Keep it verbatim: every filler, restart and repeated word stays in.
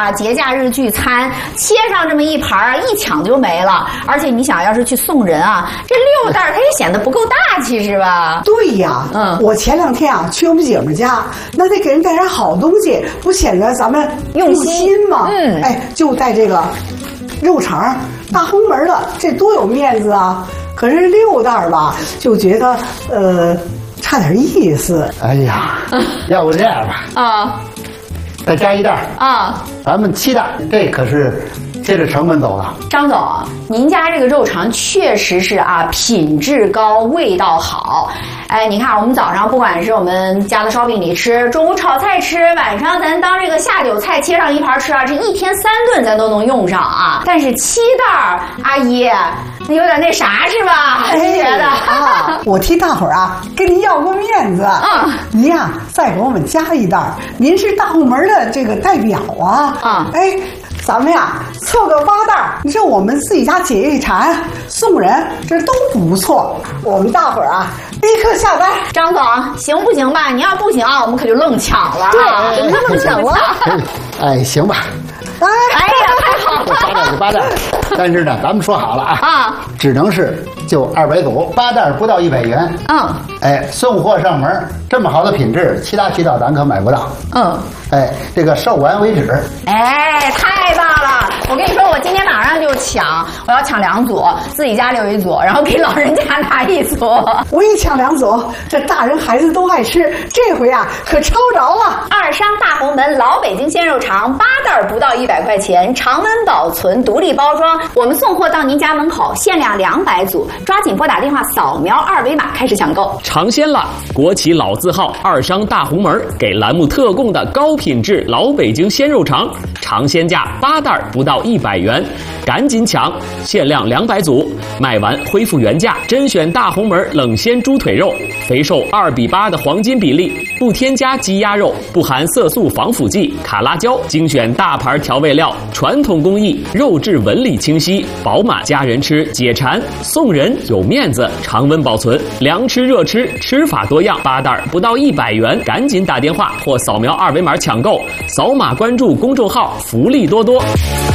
啊，节假日聚餐，切上这么一盘啊，一抢就没了。而且你想要是去送人啊，这六袋它也显得不够大气是吧？ 对呀，嗯，我前两天啊去我们姐们家，那得给人带点好东西，不显得咱们用心吗？嗯，哎，就带这个肉肠，大红门的，这多有面子啊！可是六袋吧，就觉得呃差点意思。 哎呀，要不这样吧，啊，再加一袋啊，咱们七袋，这可是接着成本走了。 张总，您家这个肉肠确实是啊，品质高，味道好。哎，你看我们早上不管是我们家的烧饼里吃，中午炒菜吃，晚上咱当这个下酒菜切上一盘吃啊，这一天三顿咱都能用上啊。但是七袋儿，阿姨，有点那啥是吧？您觉得？ 啊，我替大伙儿啊跟您要个面子。嗯，您呀再给我们加一袋，您是大后门的这个代表啊。啊，哎。咱们呀，凑个八袋儿，你说我们自己家解一馋，送人这都不错。我们大伙儿啊，立刻下单。 张总，行不行吧？你要不行啊，我们可就愣抢了。 对，那么抢了。 哎，行吧。 哎， 哎呀，太好了！ 八袋就八袋，但是呢，咱们说好了啊，啊，只能是就二百组，八袋不到一百元。嗯，哎，送货上门，这么好的品质，其他渠道咱可买不到。嗯，哎，这个售完为止。 哎，太棒了！我跟你说，我今天马上就抢，我要抢两组，自己家留一组，然后给老人家拿一组。 我也抢两组，这大人孩子都爱吃，这回啊可抄着了。 二商大红门老北京鲜肉肠，八袋不到一百块钱，常温保存，独立包装，我们送货到您家门口，限量两百组，抓紧拨打电话扫描二维码开始抢购。 尝鲜了，国企老字号二商大红门给栏目特供的高品质老北京鲜肉肠，尝鲜价八袋不到一百元，赶紧抢，限量两百组，卖完恢复原价。甄选大红门冷鲜猪腿肉，肥瘦二比八的黄金比例，不添加鸡鸭肉，不含色素防腐剂、卡拉胶，精选大牌调味料，传统工艺，肉质纹理清晰饱满，家人吃解馋，送人有面子，常温保存，凉吃热吃，吃法多样，八袋不到一百元，赶紧打电话或扫描二维码抢购，扫码关注公众号，福利多多。